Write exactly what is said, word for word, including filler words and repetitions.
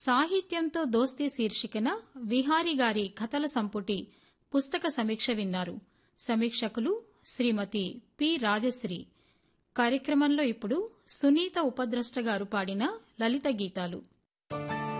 సాహిత్యంతో దోస్తీ శీర్షికన విహారీ గారి కథల సంపుటి పుస్తక సమీక్ష విన్నారు. సమీక్షకులు శ్రీమతి పి రాజశ్రీ. కార్యక్రమంలో ఇప్పుడు సునీత ఉపద్రష్ట గారు పాడిన లలిత గీతాలు.